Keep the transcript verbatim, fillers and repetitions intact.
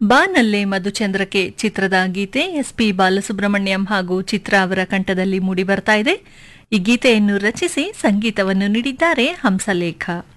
ಬಾನಲ್ಲೆ ಮಧುಚಂದ್ರಕ್ಕೆ ಚಿತ್ರದ ಗೀತೆ ಎಸ್ಪಿ ಬಾಲಸುಬ್ರಹ್ಮಣ್ಯಂ ಹಾಗೂ ಚಿತ್ರ ಅವರ ಕಂಠದಲ್ಲಿ ಮೂಡಿ ಬರ್ತಾ ಇದೆ. ಈ ಗೀತೆಯನ್ನು ರಚಿಸಿ ಸಂಗೀತವನ್ನು ನೀಡಿದ್ದಾರೆ ಹಂಸಲೇಖ.